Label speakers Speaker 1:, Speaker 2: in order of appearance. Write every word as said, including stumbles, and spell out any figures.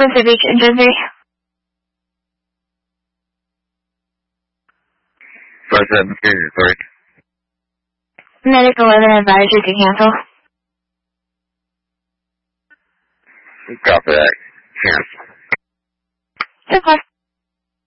Speaker 1: Pacific in Jersey.
Speaker 2: five seven three, report.
Speaker 1: Medic eleven advised you to cancel.
Speaker 2: Copy that. Cancel.
Speaker 1: ten plus.